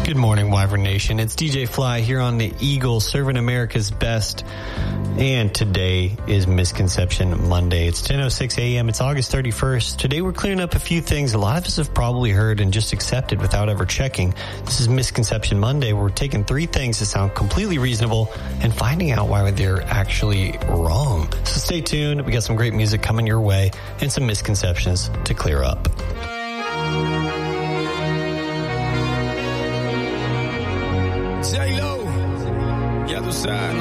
Good morning, Wyvern Nation. It's DJ Fly here on the Eagle, serving America's best. And today is Misconception Monday. It's 10:06 a.m. It's August 31st. Today we're clearing up a few things a lot of us have probably heard and just accepted without ever checking. This is Misconception Monday. We're taking three things that sound completely reasonable and finding out why they're actually wrong. So stay tuned. We got some great music coming your way and some misconceptions to clear up. J-Lo, ya tú sabes.